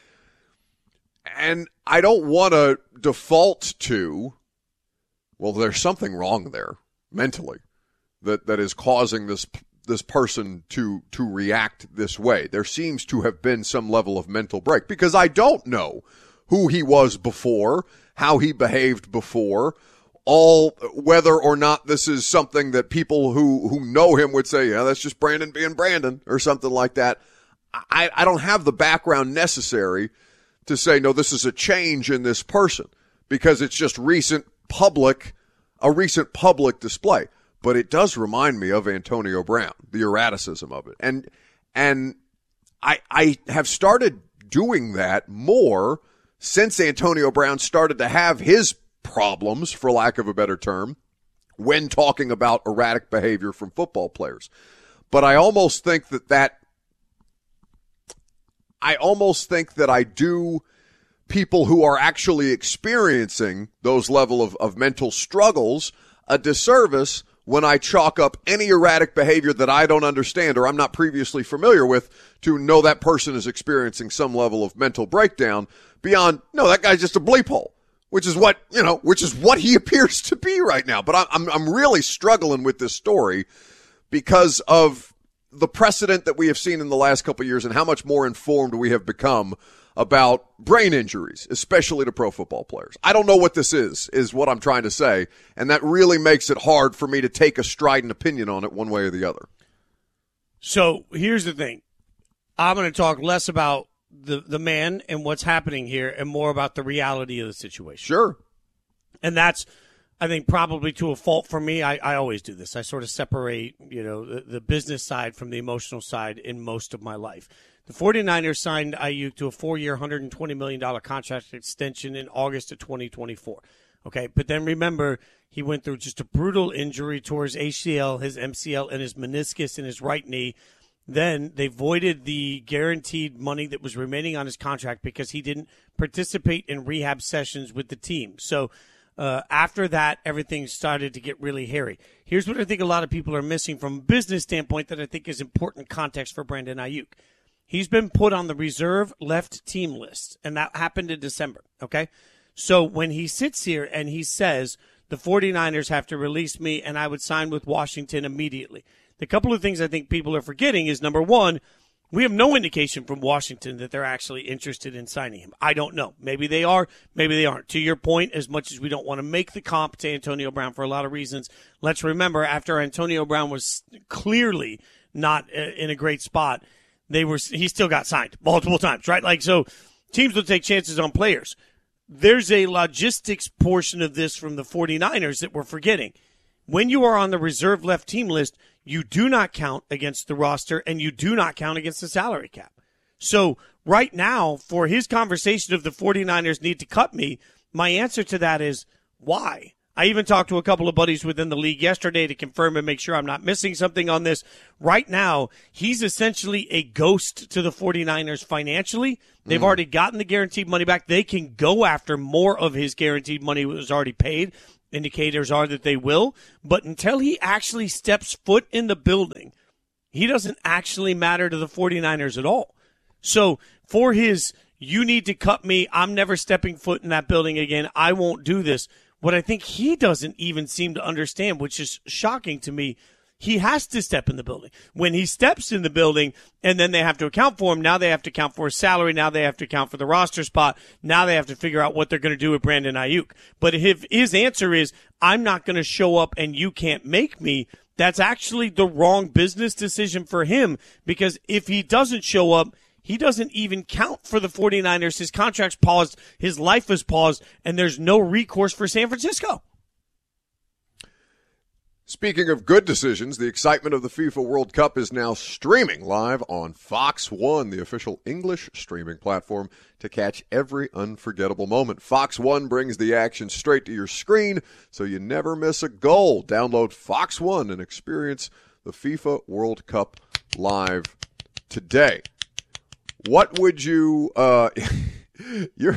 And I don't want to default to, well, there's something wrong there mentally that, that is causing this this person to to react this way. There seems to have been some level of mental break because I don't know who he was before, how he behaved before, all whether or not this is something that people who, who know him would say, yeah, that's just Brandon being Brandon or something like that. I, I don't have the background necessary to say, no, this is a change in this person because it's just recent public, a recent public display. But it does remind me of Antonio Brown, the erraticism of it. And and I I have started doing that more since Antonio Brown started to have his problems, for lack of a better term, when talking about erratic behavior from football players. But I almost think that that I almost think that I do people who are actually experiencing those level of, of mental struggles a disservice when I chalk up any erratic behavior that I don't understand or I'm not previously familiar with to know that person is experiencing some level of mental breakdown beyond, no, that guy's just a bleep hole, which is what, you know, which is what he appears to be right now. But I'm, I'm really struggling with this story because of the precedent that we have seen in the last couple of years and how much more informed we have become about brain injuries, especially to pro football players. I don't know what this is, is what I'm trying to say, and that really makes it hard for me to take a strident opinion on it one way or the other. So here's the thing. I'm going to talk less about the, the man and what's happening here and more about the reality of the situation. Sure. And that's, I think, probably to a fault for me. I, I always do this. I sort of separate, you know, the, the business side from the emotional side in most of my life. The 49ers signed Ayuk to a four-year, one hundred twenty million dollars contract extension in August of twenty twenty-four. Okay, but then remember, he went through just a brutal injury towards his A C L, his M C L, and his meniscus in his right knee. Then they voided the guaranteed money that was remaining on his contract because he didn't participate in rehab sessions with the team. So uh, after that, everything started to get really hairy. Here's what I think a lot of people are missing from a business standpoint that I think is important context for Brandon Ayuk. He's been put on the reserve left team list, and that happened in December, okay? So when he sits here and he says, the 49ers have to release me and I would sign with Washington immediately. The couple of things I think people are forgetting is, number one, we have no indication from Washington that they're actually interested in signing him. I don't know. Maybe they are, maybe they aren't. To your point, as much as we don't want to make the comp to Antonio Brown for a lot of reasons, let's remember after Antonio Brown was clearly not in a great spot, They were. He still got signed multiple times, right? Like, so teams will take chances on players. There's a logistics portion of this from the 49ers that we're forgetting. When you are on the reserve left team list, you do not count against the roster, and you do not count against the salary cap. So right now, for his conversation of the 49ers need to cut me, my answer to that is why? I even talked to a couple of buddies within the league yesterday to confirm and make sure I'm not missing something on this. Right now, he's essentially a ghost to the 49ers financially. They've mm. already gotten the guaranteed money back. They can go after more of his guaranteed money that was already paid. Indicators are that they will. But until he actually steps foot in the building, he doesn't actually matter to the 49ers at all. So for his, you need to cut me, I'm never stepping foot in that building again, I won't do this. What I think he doesn't even seem to understand, which is shocking to me, he has to step in the building. When he steps in the building and then they have to account for him, now they have to account for his salary, now they have to account for the roster spot, now they have to figure out what they're going to do with Brandon Ayuk. But if his answer is, I'm not going to show up and you can't make me, that's actually the wrong business decision for him, because if he doesn't show up, he doesn't even count for the 49ers. His contract's paused. His life is paused. And there's no recourse for San Francisco. Speaking of good decisions, the excitement of the FIFA World Cup is now streaming live on Fox One, the official English streaming platform, to catch every unforgettable moment. Fox One brings the action straight to your screen, so you never miss a goal. Download Fox One and experience the FIFA World Cup live today. What would you, uh, your,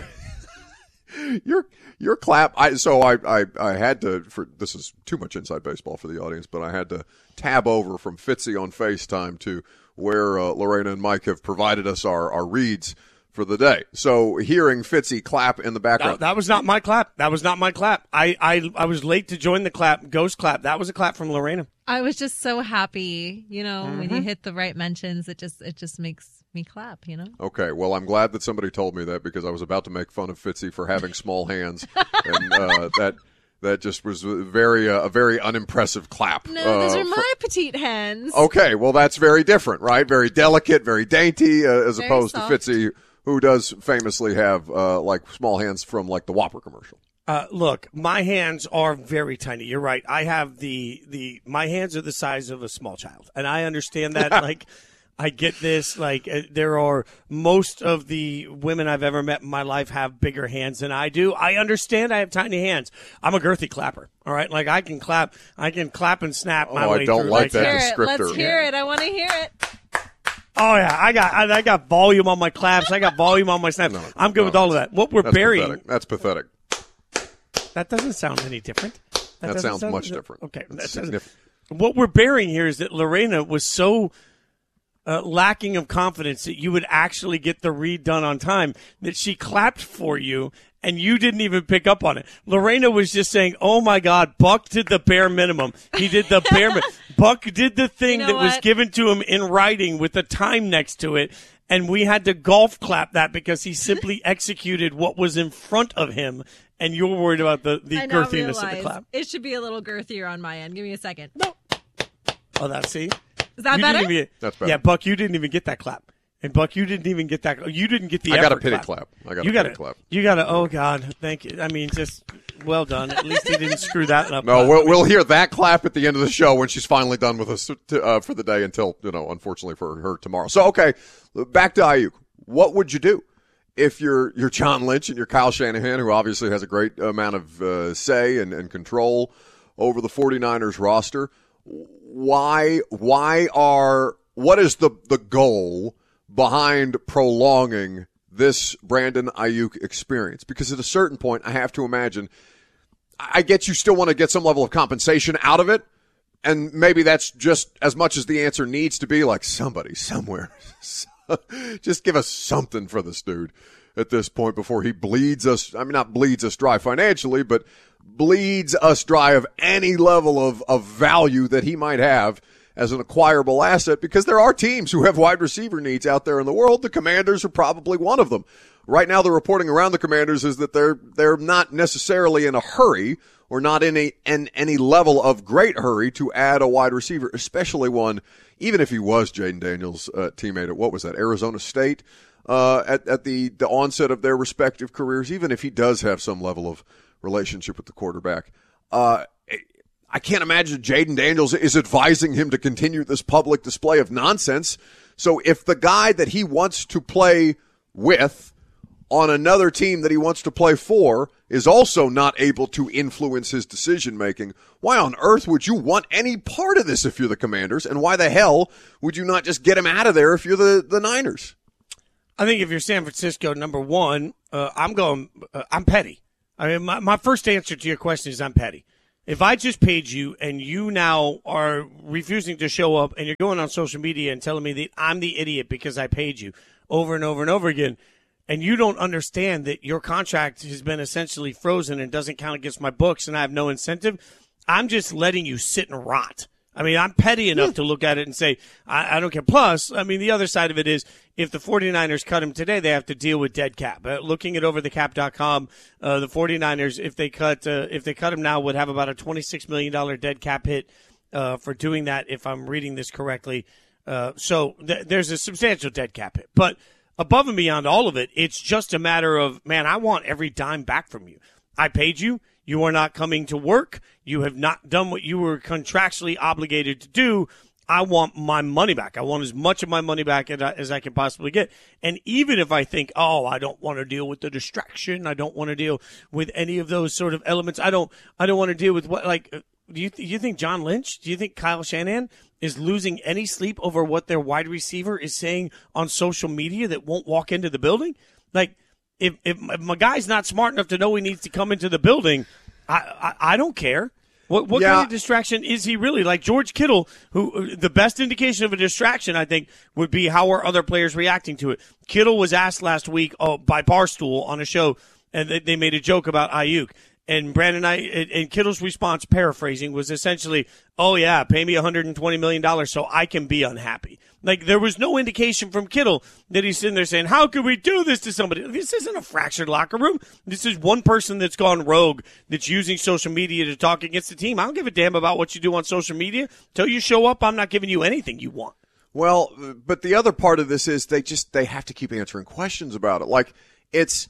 your, your clap, I, so I, I, I had to, for, this is too much inside baseball for the audience, but I had to tab over from Fitzy on FaceTime to where, uh, Lorena and Mike have provided us our, our reads for the day. So hearing Fitzy clap in the background. That, that was not my clap. That was not my clap. I, I, I was late to join the clap, ghost clap. That was a clap from Lorena. I was just so happy, you know, mm-hmm. when you hit the right mentions, it just, it just makes me clap, you know? Okay, well, I'm glad that somebody told me that, because I was about to make fun of Fitzy for having small hands, and uh, that that just was a very uh, a very unimpressive clap. No, uh, those are for, my petite hands. Okay, well, that's very different, right? Very delicate, very dainty, uh, as very opposed soft. to Fitzy, who does famously have uh, like small hands from like the Whopper commercial. Uh, look, my hands are very tiny. You're right. I have the, the, my hands are the size of a small child. And I understand that. like, I get this. Like, uh, there are, most of the women I've ever met in my life have bigger hands than I do. I understand I have tiny hands. I'm a girthy clapper. All right. Like, I can clap, I can clap and snap my oh, way I don't through. like that Let's descriptor. hear it. Let's hear it. I want to hear it. Oh yeah, I got I, I got volume on my claps. I got volume on my snaps. No, I'm good no, with all of that. What we're that's burying. Pathetic. That's pathetic. That doesn't sound any different. That, that sounds sound, much different. Okay. That's That significant. What we're burying here is that Lorena was so uh, lacking of confidence that you would actually get the read done on time that she clapped for you and you didn't even pick up on it. Lorena was just saying, oh my God, Buck did the bare minimum. He did the bare minimum. Buck did the thing you know that was what? given to him in writing with the time next to it. And we had to golf clap that because he simply executed what was in front of him. And you're worried about the, the I now girthiness of the realize clap. It should be a little girthier on my end. Give me a second. No. Oh, that's, see? Is that You better? didn't even- That's better. Yeah, Buck, you didn't even get that clap. And Buck, you didn't even get that. You didn't get the. I got a effort pity clap. clap. I got you a got pity clap. You got to. Oh God, thank you. I mean, just well done. At least he didn't screw that up. No, we'll, we'll hear that clap at the end of the show when she's finally done with us to, uh, for the day until, you know, unfortunately for her tomorrow. So, okay, back to Ayuk. What would you do if you're you're John Lynch and you're Kyle Shanahan, who obviously has a great amount of uh, say and, and control over the 49ers roster? Why why are what is the the goal behind prolonging this Brandon Ayuk experience? Because at a certain point, I have to imagine, I get you still want to get some level of compensation out of it, and maybe that's just as much as the answer needs to be, like somebody somewhere. Just give us something for this dude at this point before he bleeds us. I mean, not bleeds us dry financially, but bleeds us dry of any level of, of value that he might have as an acquirable asset, because there are teams who have wide receiver needs out there in the world. The Commanders are probably one of them. Right now, the reporting around the Commanders is that they're they're not necessarily in a hurry or not in a in any level of great hurry to add a wide receiver, especially one, even if he was Jaden Daniels' uh, teammate at, what was that, Arizona State, uh, at, at the, the onset of their respective careers, even if he does have some level of relationship with the quarterback. Uh, I can't imagine Jaden Daniels is advising him to continue this public display of nonsense. So if the guy that he wants to play with on another team that he wants to play for is also not able to influence his decision-making, why on earth would you want any part of this if you're the Commanders? And why the hell would you not just get him out of there if you're the, the Niners? I think if you're San Francisco, number one, uh, I'm going, uh, I'm petty. I mean, my, my first answer to your question is I'm petty. If I just paid you and you now are refusing to show up and you're going on social media and telling me that I'm the idiot because I paid you over and over and over again, and you don't understand that your contract has been essentially frozen and doesn't count against my books and I have no incentive, I'm just letting you sit and rot. I mean, I'm petty enough to look at it and say, I, I don't care. Plus, I mean, the other side of it is if the 49ers cut him today, they have to deal with dead cap. Uh, looking at over the cap dot com, uh, the 49ers, if they cut uh, if they cut him now, would have about a twenty-six million dollars dead cap hit uh, for doing that, if I'm reading this correctly. Uh, so th- there's a substantial dead cap hit. But above and beyond all of it, it's just a matter of, man, I want every dime back from you. I paid you. You are not coming to work. You have not done what you were contractually obligated to do. I want my money back. I want as much of my money back as I can possibly get. And even if I think, oh, I don't want to deal with the distraction, I don't want to deal with any of those sort of elements. I don't, I don't want to deal with what, like, do you, do you think John Lynch, do you think Kyle Shanahan is losing any sleep over what their wide receiver is saying on social media that won't walk into the building? Like, if, if, if my guy's not smart enough to know he needs to come into the building, I, I, I don't care. What what yeah. kind of distraction is he really? Like George Kittle, who the best indication of a distraction, I think, would be how are other players reacting to it. Kittle was asked last week oh, by Barstool on a show, and they, they made a joke about Ayuk. And Brandon I and Kittle's response, paraphrasing, was essentially, "Oh yeah, pay me one hundred twenty million dollars so I can be unhappy." Like there was no indication from Kittle that he's sitting there saying, "How could we do this to somebody?" This isn't a fractured locker room. This is one person that's gone rogue, that's using social media to talk against the team. I don't give a damn about what you do on social media. Till you show up, I'm not giving you anything you want. Well, but the other part of this is they just they have to keep answering questions about it. Like it's.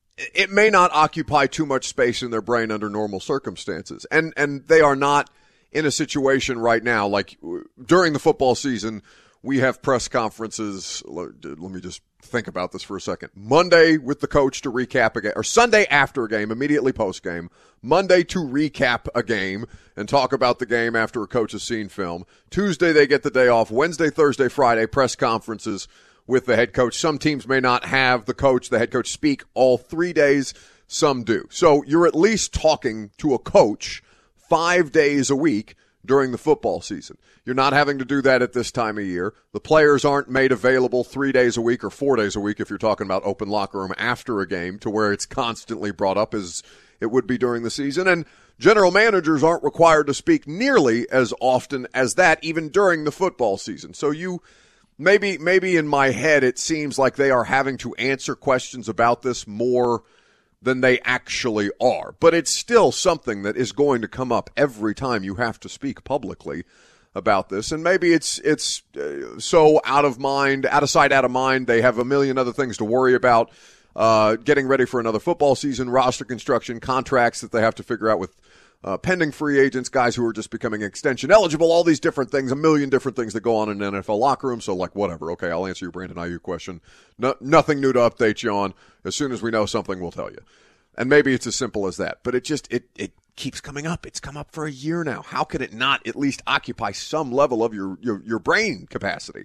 It may not occupy too much space in their brain under normal circumstances. And and they are not in a situation right now, like during the football season, we have press conferences. Let me just think about this for a second. Monday with the coach to recap a game, or Sunday after a game, immediately post-game. Monday to recap a game and talk about the game after a coach has seen film. Tuesday they get the day off. Wednesday, Thursday, Friday, press conferences with the head coach. Some teams may not have the coach, the head coach, speak all three days. Some do. So you're at least talking to a coach five days a week during the football season. You're not having to do that at this time of year. The players aren't made available three days a week or four days a week if you're talking about open locker room after a game to where it's constantly brought up as it would be during the season. And general managers aren't required to speak nearly as often as that even during the football season. So you Maybe maybe in my head it seems like they are having to answer questions about this more than they actually are. But it's still something that is going to come up every time you have to speak publicly about this. And maybe it's it's uh, so out of mind, out of sight, out of mind. They have a million other things to worry about, uh, getting ready for another football season, roster construction, contracts that they have to figure out with Uh, pending free agents, guys who are just becoming extension eligible, all these different things, a million different things that go on in an N F L locker room. So, like, whatever. Okay, I'll answer your Brandon Ayuk question. No, nothing new to update you on. As soon as we know something, we'll tell you. And maybe it's as simple as that. But it just, it, it keeps coming up. It's come up for a year now. How could it not at least occupy some level of your, your, your brain capacity?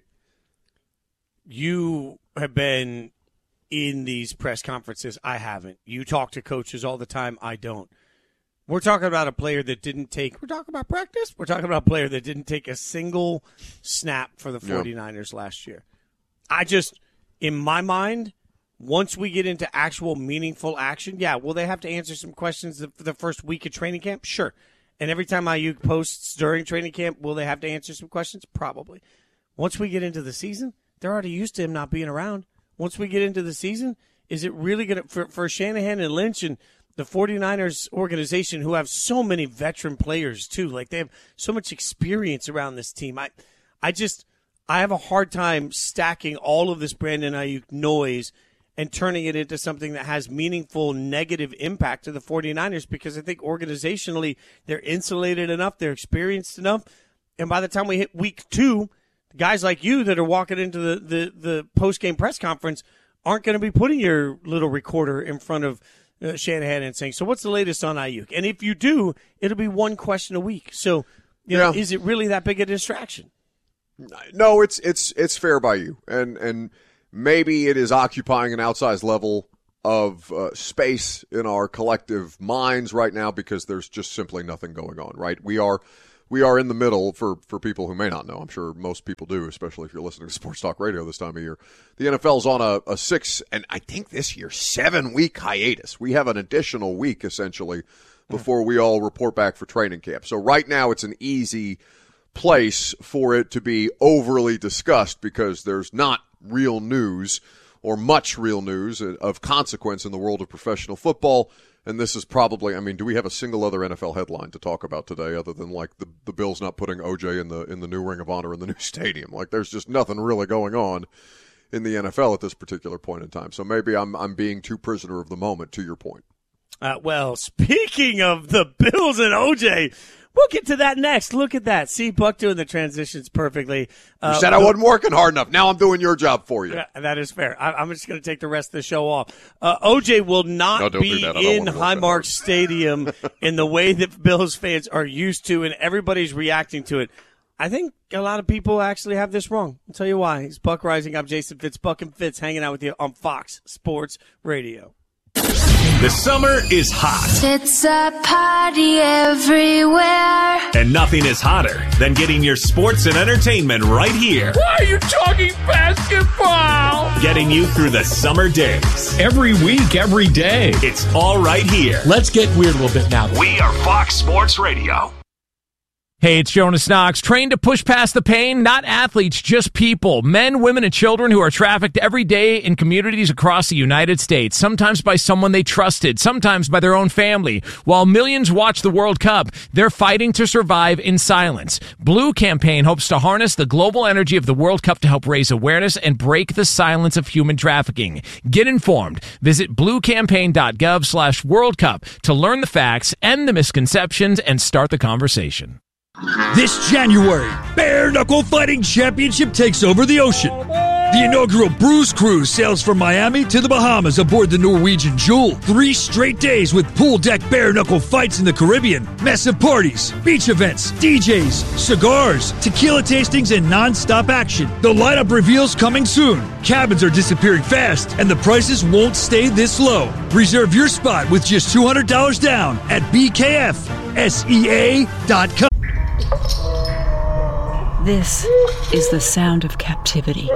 You have been in these press conferences. I haven't. You talk to coaches all the time. I don't. We're talking about a player that didn't take – we're talking about practice. We're talking about a player that didn't take a single snap for the 49ers yep. last year. I just – in my mind, once we get into actual meaningful action, yeah, will they have to answer some questions for the first week of training camp? Sure. And every time Ayuk posts during training camp, will they have to answer some questions? Probably. Once we get into the season, they're already used to him not being around. Once we get into the season, is it really going to – for Shanahan and Lynch and – the 49ers organization, who have so many veteran players too, like they have so much experience around this team. I, I just, I have a hard time stacking all of this Brandon Ayuk noise and turning it into something that has meaningful negative impact to the 49ers, because I think organizationally they're insulated enough, they're experienced enough, and by the time we hit week two, guys like you that are walking into the, the, the post-game press conference aren't going to be putting your little recorder in front of uh, Shanahan and saying, so what's the latest on Ayuk? And if you do, it'll be one question a week. So, you know, Yeah. is it really that big a distraction? No, it's it's it's fair by you, and and maybe it is occupying an outsized level of uh, space in our collective minds right now because there's just simply nothing going on. Right? We are we are in the middle for for people who may not know. I'm sure most people do, especially if you're listening to Sports Talk Radio this time of year. The N F L's on a, a six and I think this year seven week hiatus. We have an additional week essentially before we all report back for training camp. So right now it's an easy place for it to be overly discussed because there's not real news or much real news of consequence in the world of professional football. And this is probably, I mean, do we have a single other N F L headline to talk about today other than like the, the Bills not putting O J in the in the new Ring of Honor in the new stadium? Like there's just nothing really going on in the N F L at this particular point in time. So maybe I'm I'm being too prisoner of the moment, to your point. Uh, well, speaking of the Bills and O J, we'll get to that next. Look at that. See, Buck doing the transitions perfectly. Uh, You said I wasn't working hard enough. Now I'm doing your job for you. Yeah, that is fair. I, I'm just going to take the rest of the show off. Uh, O J will not No, don't be do that. I don't in wanna work that Highmark hard. Stadium in the way that Bills fans are used to, and everybody's reacting to it. I think a lot of people actually have this wrong. I'll tell you why. It's Buck Rising. I'm Jason Fitz. Buck and Fitz hanging out with you on Fox Sports Radio. The summer is hot, It's a party everywhere. and nothing is hotter than getting your sports and entertainment right here. Why are you talking basketball? Getting you through the summer days. Every week, every day. It's all right here. Let's get weird a little bit now. We are Fox Sports Radio. Hey, it's Jonas Knox. Trained to push past the pain? Not athletes, just people. Men, women, and children who are trafficked every day in communities across the United States. Sometimes by someone they trusted, sometimes by their own family. While millions watch the World Cup, they're fighting to survive in silence. Blue Campaign hopes to harness the global energy of the World Cup to help raise awareness and break the silence of human trafficking. Get informed. Visit bluecampaign.gov slash World Cup to learn the facts, end the misconceptions, and start the conversation. This January, Bare Knuckle Fighting Championship takes over the ocean. The inaugural Bruise Cruise sails from Miami to the Bahamas aboard the Norwegian Jewel. Three straight days with pool deck bare knuckle fights in the Caribbean, massive parties, beach events, D Js, cigars, tequila tastings, and non-stop action. The lineup reveals coming soon. Cabins are disappearing fast, and the prices won't stay this low. Reserve your spot with just two hundred dollars down at b k f s e a dot com. This is the sound of captivity.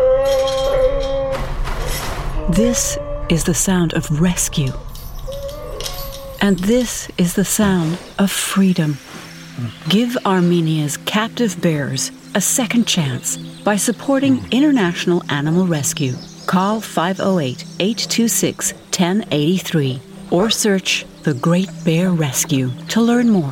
This is the sound of rescue. And this is the sound of freedom. Give Armenia's captive bears a second chance by supporting International Animal Rescue. Call five oh eight, eight two six, one oh eight three or search The Great Bear Rescue to learn more.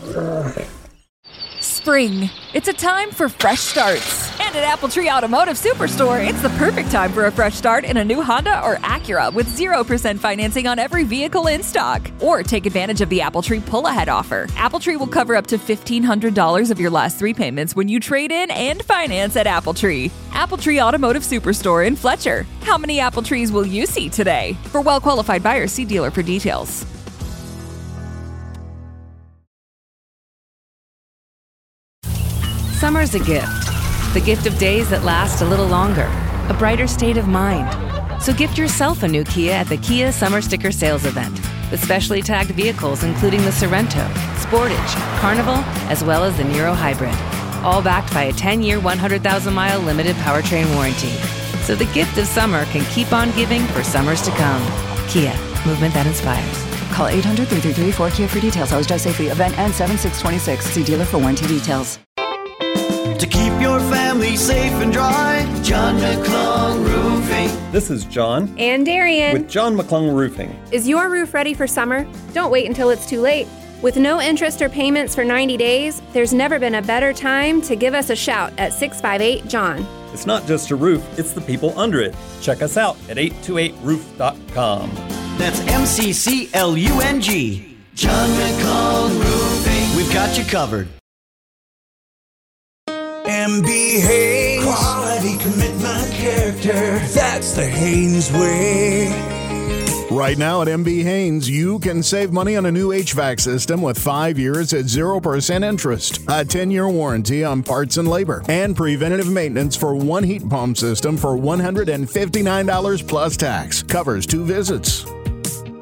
Spring. It's a time for fresh starts. And at Appletree Automotive Superstore, it's the perfect time for a fresh start in a new Honda or Acura with zero percent financing on every vehicle in stock. Or take advantage of the Appletree pull-ahead offer. Appletree will cover up to fifteen hundred dollars of your last three payments when you trade in and finance at Appletree. Appletree Automotive Superstore in Fletcher. How many Appletrees will you see today? For well-qualified buyers, see dealer for details. Summer's a gift. The gift of days that last a little longer. A brighter state of mind. So gift yourself a new Kia at the Kia Summer Sticker Sales Event. With specially tagged vehicles including the Sorrento, Sportage, Carnival, as well as the Niro Hybrid. All backed by a ten-year, one hundred thousand mile limited powertrain warranty. So the gift of summer can keep on giving for summers to come. Kia, movement that inspires. Call eight hundred, three three three, four Kia for details. Always drive safely. Event ends seven six twenty-six. See dealer for warranty details. To keep your family safe and dry, John McClung Roofing. This is John. And Darian. With John McClung Roofing. Is your roof ready for summer? Don't wait until it's too late. With no interest or payments for ninety days, there's never been a better time to give us a shout at six five eight, John. It's not just a roof, it's the people under it. Check us out at eight two eight roof dot com. That's M C C L U N G. John McClung Roofing. We've got you covered. M B Haynes. Quality, commitment, character. That's the Haynes way. Right now at M B Haynes, you can save money on a new H V A C system with five years at zero percent interest, a ten-year warranty on parts and labor, and preventative maintenance for one heat pump system for one hundred fifty-nine dollars plus tax. Covers two visits.